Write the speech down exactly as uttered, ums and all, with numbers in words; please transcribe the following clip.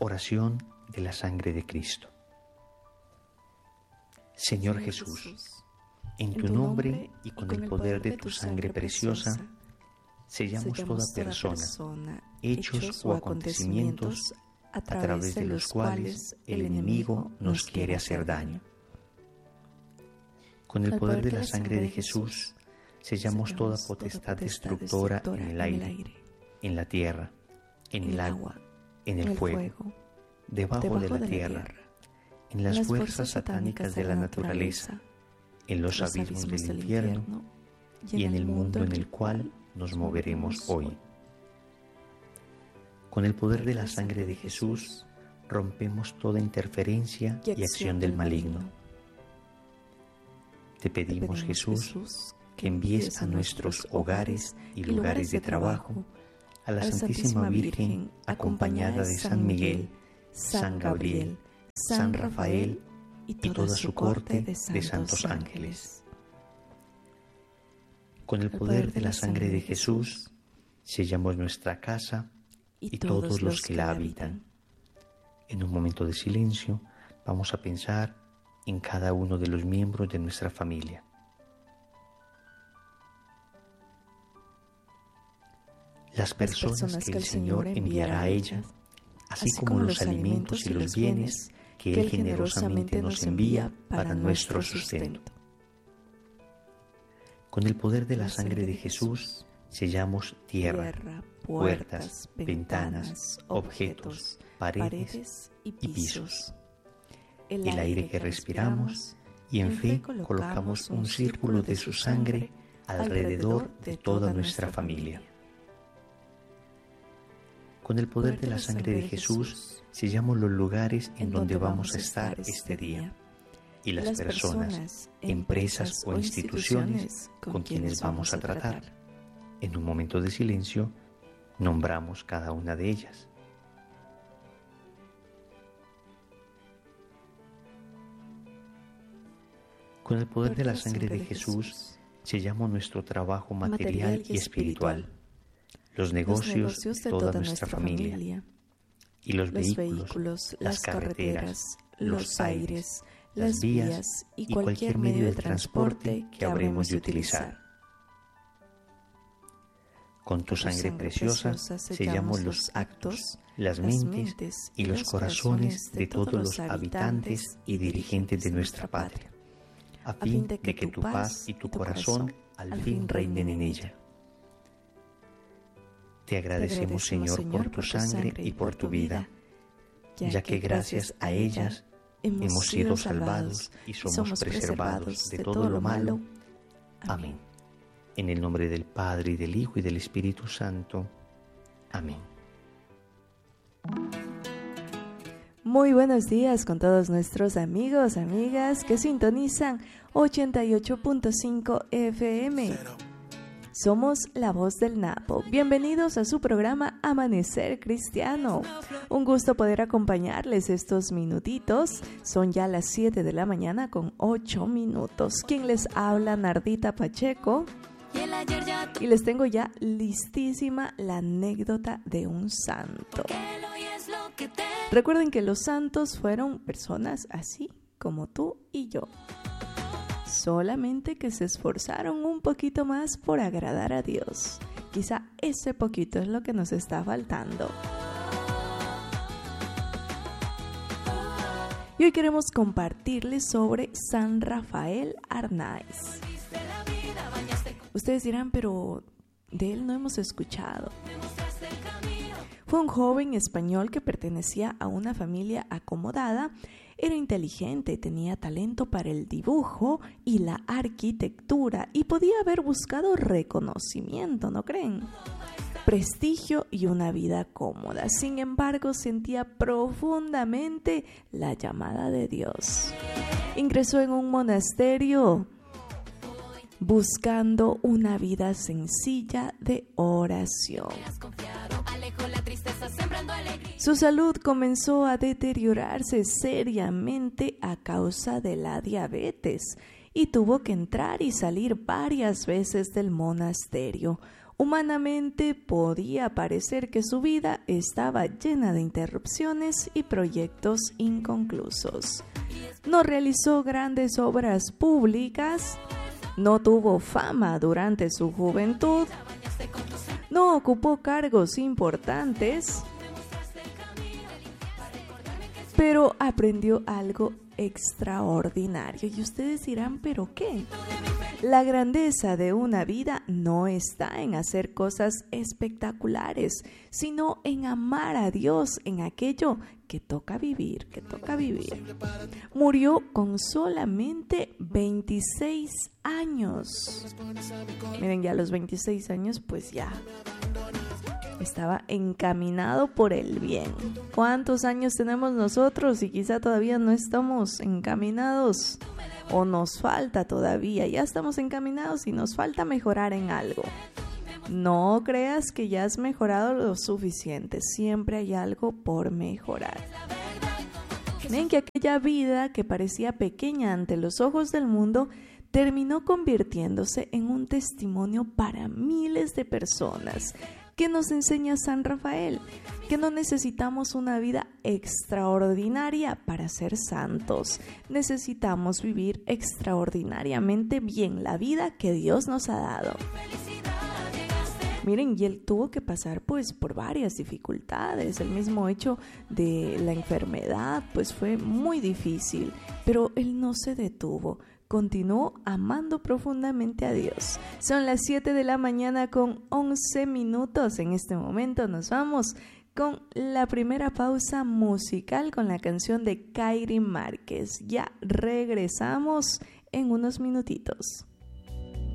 Oración de la sangre de Cristo. Señor Jesús, en tu nombre y con el poder de tu sangre preciosa, sellamos toda persona, hechos o acontecimientos a través de los cuales el enemigo nos quiere hacer daño. Con el poder de la sangre de Jesús, sellamos toda potestad destructora en el aire, en la tierra, en el agua, en el fuego, debajo de la tierra, en las fuerzas satánicas de la naturaleza, en los abismos del infierno y en el mundo en el cual nos moveremos hoy. Con el poder de la sangre de Jesús, rompemos toda interferencia y acción del maligno. Te pedimos, Jesús, que envíes a nuestros hogares y lugares de trabajo a la Santísima Virgen acompañada de San Miguel, San Gabriel, San Rafael y toda su corte de santos ángeles. Con el poder de la sangre de Jesús, sellamos nuestra casa y todos los que la habitan. En un momento de silencio, vamos a pensar en cada uno de los miembros de nuestra familia. Las personas que el Señor enviará a ella, así como los alimentos y los bienes que Él generosamente nos envía para nuestro sustento. Con el poder de la sangre de Jesús, sellamos tierra, puertas, ventanas, objetos, paredes y pisos. El aire que respiramos, y en fe colocamos un círculo de su sangre alrededor de toda nuestra familia. Con el poder de la sangre de Jesús, sellamos los lugares en donde vamos a estar este día y las personas, empresas o instituciones con quienes vamos a tratar. En un momento de silencio, nombramos cada una de ellas. Con el poder de la sangre de Jesús, sellamos nuestro trabajo material y espiritual, los negocios de toda nuestra familia, y los vehículos, las carreteras, los aires, las vías y cualquier medio de transporte que habremos de utilizar. Con tu sangre preciosa sellamos los actos, las mentes y los corazones de todos los habitantes y dirigentes de nuestra patria, a fin de que tu paz y tu corazón al fin reinen en ella. Te agradecemos, Señor, por tu sangre y por tu vida, ya que gracias a ellas hemos sido salvados y somos preservados de todo lo malo. Amén. En el nombre del Padre, y del Hijo, y del Espíritu Santo. Amén. Muy buenos días con todos nuestros amigos, amigas que sintonizan ochenta y ocho punto cinco F M. Somos La Voz del Napo. Bienvenidos a su programa Amanecer Cristiano. Un gusto poder acompañarles estos minutitos. Son ya las siete de la mañana con ocho minutos. Quien les habla, Nardita Pacheco. Y les tengo ya listísima la anécdota de un santo. Recuerden que los santos fueron personas así como tú y yo. Solamente que se esforzaron un poquito más por agradar a Dios. Quizá ese poquito es lo que nos está faltando. Y hoy queremos compartirles sobre San Rafael Arnaiz. Ustedes dirán, pero de él no hemos escuchado. Fue un joven español que pertenecía a una familia acomodada. Era inteligente, tenía talento para el dibujo y la arquitectura y podía haber buscado reconocimiento, ¿no creen? Prestigio y una vida cómoda. Sin embargo, sentía profundamente la llamada de Dios. Ingresó en un monasterio buscando una vida sencilla de oración. Su salud comenzó a deteriorarse seriamente a causa de la diabetes y tuvo que entrar y salir varias veces del monasterio. Humanamente podía parecer que su vida estaba llena de interrupciones y proyectos inconclusos. No realizó grandes obras públicas, no tuvo fama durante su juventud, no ocupó cargos importantes, pero aprendió algo extraordinario. Y ustedes dirán, ¿pero qué? La grandeza de una vida no está en hacer cosas espectaculares, sino en amar a Dios en aquello que toca vivir, que toca vivir. Murió con solamente veintiséis años. Miren, ya a los veintiséis años, pues ya estaba encaminado por el bien. ¿Cuántos años tenemos nosotros y quizá todavía no estamos encaminados? O nos falta todavía, ya estamos encaminados y nos falta mejorar en algo. No creas que ya has mejorado lo suficiente, siempre hay algo por mejorar. Ven que aquella vida que parecía pequeña ante los ojos del mundo terminó convirtiéndose en un testimonio para miles de personas. ¿Qué nos enseña San Rafael? Que no necesitamos una vida extraordinaria para ser santos. Necesitamos vivir extraordinariamente bien la vida que Dios nos ha dado. Miren, y él tuvo que pasar pues por varias dificultades. El mismo hecho de la enfermedad pues fue muy difícil, pero él no se detuvo. Continuó amando profundamente a Dios. Son las siete de la mañana con once minutos. En este momento nos vamos con la primera pausa musical con la canción de Kairi Márquez. Ya regresamos en unos minutitos.